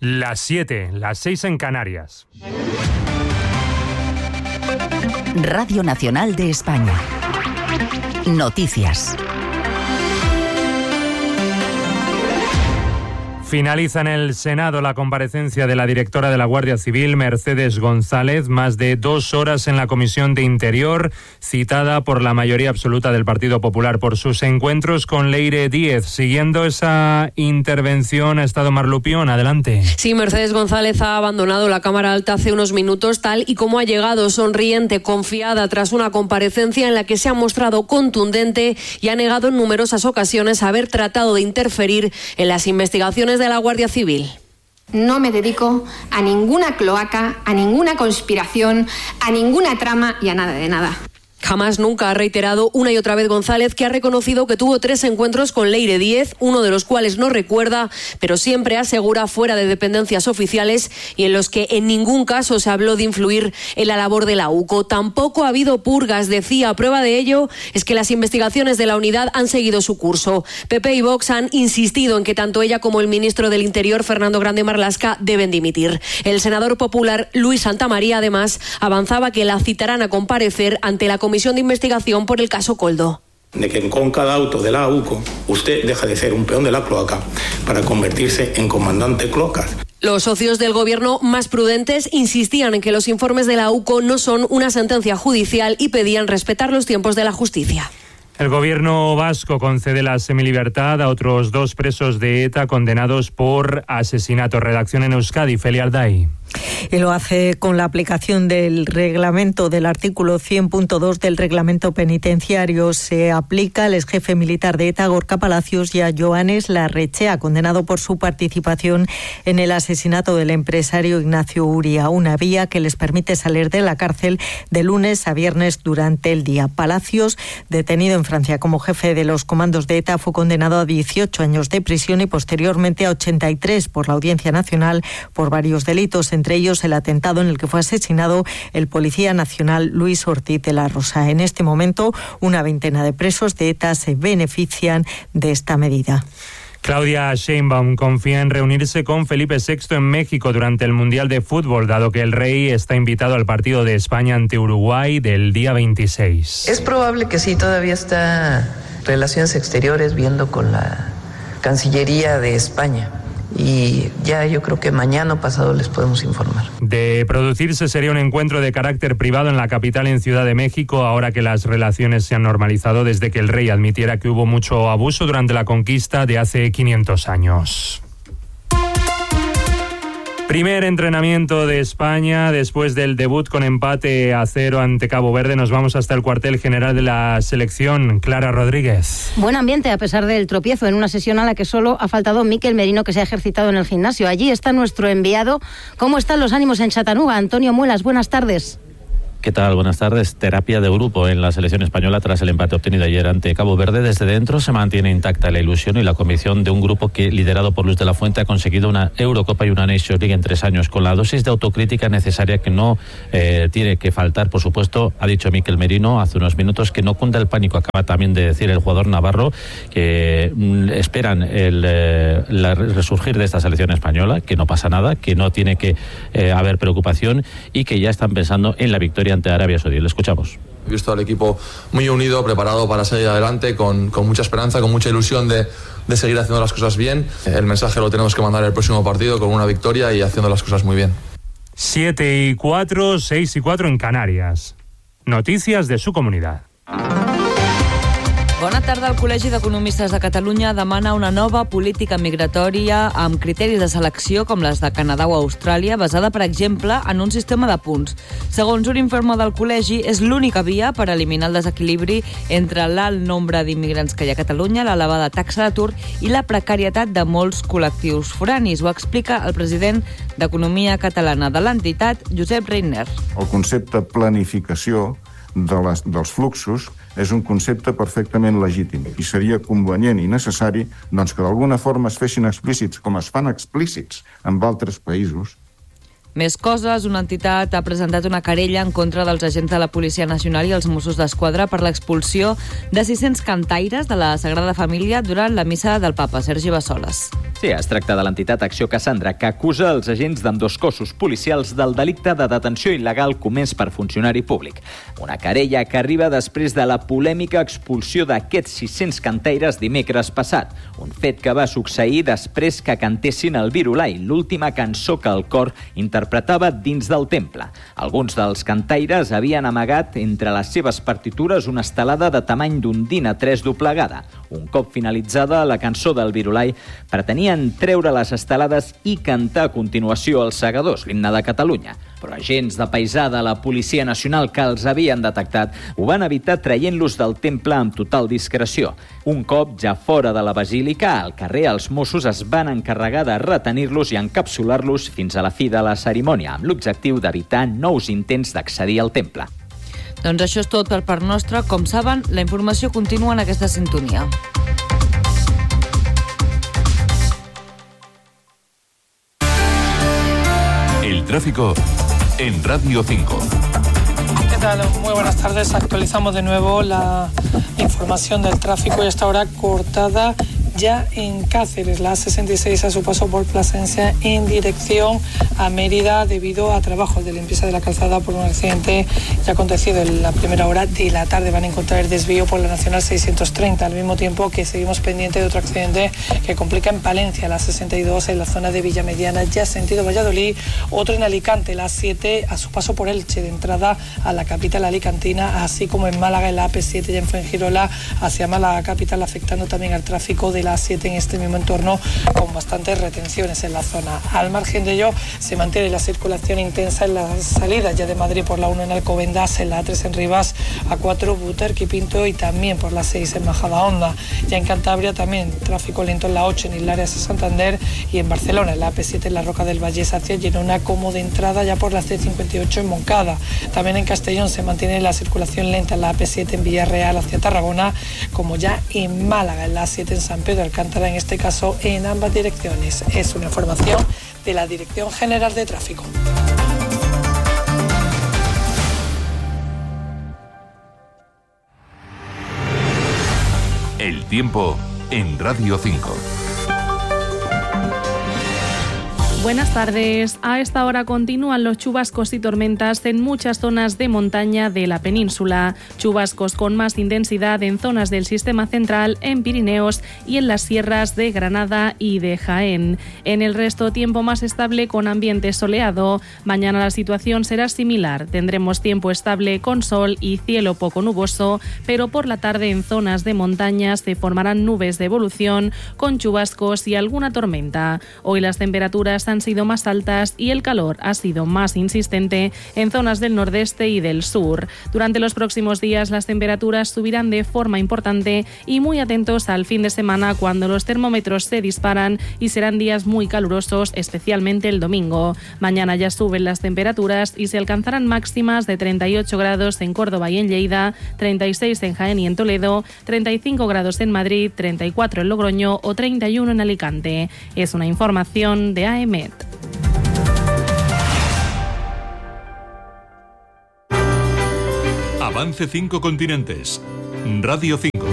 Las 7, las 6 en Canarias. Radio Nacional de España. Noticias. Finaliza en el Senado la comparecencia de la directora de la Guardia Civil, Mercedes González, más de 2 horas en la Comisión de Interior, citada por la mayoría absoluta del Partido Popular por sus encuentros con Leire Díez. Siguiendo esa intervención ha estado Mar Lupión. Adelante. Sí, Mercedes González ha abandonado la Cámara Alta hace unos minutos, tal y como ha llegado, sonriente, confiada, tras una comparecencia en la que se ha mostrado contundente y ha negado en numerosas ocasiones haber tratado de interferir en las investigaciones de la Guardia Civil. No me dedico a ninguna cloaca, a ninguna conspiración, a ninguna trama y a nada de nada. Jamás nunca ha reiterado una y otra vez González, que ha reconocido que tuvo 3 encuentros con Leire Díez, uno de los cuales no recuerda, pero siempre asegura fuera de dependencias oficiales y en los que en ningún caso se habló de influir en la labor de la UCO. Tampoco ha habido purgas, decía. Prueba de ello es que las investigaciones de la unidad han seguido su curso. PP y Vox han insistido en que tanto ella como el ministro del Interior, Fernando Grande Marlaska, deben dimitir. El senador popular Luis Santamaría, además, avanzaba que la citarán a comparecer ante la Comisión de Investigación por el caso Koldo. De que con cada auto de la UCO usted deja de ser un peón de la cloaca para convertirse en comandante cloacas. Los socios del gobierno más prudentes insistían en que los informes de la UCO no son una sentencia judicial y pedían respetar los tiempos de la justicia. El gobierno vasco concede la semilibertad a otros 2 presos de ETA condenados por asesinato. Redacción en Euskadi, Felia Arday. Y lo hace con la aplicación del reglamento, del artículo 100.2 del reglamento penitenciario. Se aplica al exjefe militar de ETA, Gorka Palacios, y a Joanes Larrechea, condenado por su participación en el asesinato del empresario Ignacio Uria, una vía que les permite salir de la cárcel de lunes a viernes durante el día. Palacios, detenido en Francia como jefe de los comandos de ETA, fue condenado a 18 años de prisión y posteriormente a 83 por la Audiencia Nacional por varios delitos, entre ellos el atentado en el que fue asesinado el policía nacional Luis Ortiz de la Rosa. En este momento, una veintena de presos de ETA se benefician de esta medida. Claudia Sheinbaum confía en reunirse con Felipe VI en México durante el Mundial de Fútbol, dado que el rey está invitado al partido de España ante Uruguay del día 26. Es probable que sí, todavía está Relaciones Exteriores viendo con la Cancillería de España. Y ya yo creo que mañana o pasado les podemos informar. De producirse sería un encuentro de carácter privado en la capital, en Ciudad de México, ahora que las relaciones se han normalizado desde que el rey admitiera que hubo mucho abuso durante la conquista de hace 500 años. Primer entrenamiento de España después del debut con empate a 0 ante Cabo Verde. Nos vamos hasta el cuartel general de la selección. Clara Rodríguez. Buen ambiente a pesar del tropiezo en una sesión a la que solo ha faltado Mikel Merino, que se ha ejercitado en el gimnasio. Allí está nuestro enviado. ¿Cómo están los ánimos en Chattanooga? Antonio Muelas, buenas tardes. ¿Qué tal? Buenas tardes. Terapia de grupo en la selección española tras el empate obtenido ayer ante Cabo Verde. Desde dentro se mantiene intacta la ilusión y la convicción de un grupo que, liderado por Luis de la Fuente, ha conseguido una Eurocopa y una Nations League en 3 años, con la dosis de autocrítica necesaria que no tiene que faltar. Por supuesto, ha dicho Mikel Merino hace unos minutos que no cunda el pánico. Acaba también de decir el jugador navarro que esperan el resurgir de esta selección española, que no pasa nada, que no tiene que haber preocupación y que ya están pensando en la victoria ante Arabia Saudí. Le escuchamos. He visto al equipo muy unido, preparado para seguir adelante, con mucha esperanza, con mucha ilusión de seguir haciendo las cosas bien. El mensaje lo tenemos que mandar el próximo partido con una victoria y haciendo las cosas muy bien. 7:04, 6:04 en Canarias. Noticias de su comunidad. Bona tarda. El Col·legi d'Economistes de Catalunya demana una nova política migratòria amb criteris de selecció com les de Canadà o Austràlia, basada, per exemple, en un sistema de punts. Segons un informe del col·legi, és l'única via per eliminar el desequilibri entre l'alt nombre d'immigrants que hi ha a Catalunya, l'elevada taxa d'atur i la precarietat de molts col·lectius foranis. Ho explica el president d'Economia Catalana de l'entitat, Josep Reiner. El concepte planificació dels fluxos és un concepte perfectament legítim i seria convenient i necessari que d'alguna forma es fessin explícits, com es fan explícits en altres països, Més coses, una entitat ha presentat una querella en contra dels agents de la Policia Nacional i els Mossos d'Esquadra per l'expulsió de 600 cantaires de la Sagrada Família durant la missa del Papa. Sergi Bassoles. Sí, es tracta de l'entitat Acció Cassandra, que acusa els agents d'ambdós cossos policials del delicte de detenció il·legal comès per funcionari públic. Una querella que arriba després de la polèmica expulsió d'aquests 600 cantaires dimecres passat, un fet que va succeir després que cantessin el Virulai, l'última cançó que el cor interpretava dins del temple. Alguns dels cantaires havien amagat entre les seves partitures una estelada de tamany d'un din A3 doblegada. Un cop finalitzada la cançó del Virulai, pretenien treure les estelades i cantar a continuació els segadors, l'himne de Catalunya. Però agents de paisà de la Policia Nacional que els havien detectat ho van evitar traient-los del temple amb total discreció. Un cop ja fora de la basílica, al carrer, els Mossos es van encarregar de retenir-los i encapsular-los fins a la fi de la cerimònia, amb l'objectiu d'evitar nous intents d'accedir al temple. Doncs això és tot per part nostra. Com saben, la informació continua en aquesta sintonia. El tráfico en Radio 5. ¿Qué tal? Muy buenas tardes. Actualizamos de nuevo la información del tráfico y hasta ahora cortada ya en Cáceres, la A66 a su paso por Plasencia en dirección a Mérida debido a trabajos de limpieza de la calzada por un accidente ya acontecido en la primera hora de la tarde. Van a encontrar el desvío por la Nacional 630, al mismo tiempo que seguimos pendiente de otro accidente que complica en Palencia, la 62 en la zona de Villamediana, ya sentido Valladolid, otro en Alicante, la 7 a su paso por Elche, de entrada a la capital alicantina, así como en Málaga, en la AP7 ya en Fuengirola hacia Málaga capital, afectando también al tráfico de la A7 en este mismo entorno, con bastantes retenciones en la zona. Al margen de ello, se mantiene la circulación intensa en las salidas ya de Madrid por la 1 en Alcobendas, en la A3 en Rivas, A4 Butarque Pinto y también por la 6 en Majadahonda. Ya en Cantabria también tráfico lento en la 8 en Hilares a Santander y en Barcelona, en la AP7 en la Roca del Vallés hacia Girona, como de entrada ya por la C58 en Moncada. También en Castellón se mantiene la circulación lenta en la AP7 en Villarreal hacia Tarragona, como ya en Málaga, en la A7 en San Pedro Alcántara, en este caso en ambas direcciones. Es una información de la Dirección General de Tráfico. El tiempo en Radio 5. Buenas tardes. A esta hora continúan los chubascos y tormentas en muchas zonas de montaña de la península. Chubascos con más intensidad en zonas del sistema central, en Pirineos y en las sierras de Granada y de Jaén. En el resto, tiempo más estable con ambiente soleado. Mañana la situación será similar. Tendremos tiempo estable con sol y cielo poco nuboso, pero por la tarde en zonas de montaña se formarán nubes de evolución con chubascos y alguna tormenta. Hoy las temperaturas han sido más altas y el calor ha sido más insistente en zonas del nordeste y del sur. Durante los próximos días las temperaturas subirán de forma importante y muy atentos al fin de semana cuando los termómetros se disparan y serán días muy calurosos, especialmente el domingo. Mañana ya suben las temperaturas y se alcanzarán máximas de 38 grados en Córdoba y en Lleida, 36 en Jaén y en Toledo, 35 grados en Madrid, 34 en Logroño o 31 en Alicante. Es una información de AEMET. Avance 5 continentes. Radio 5.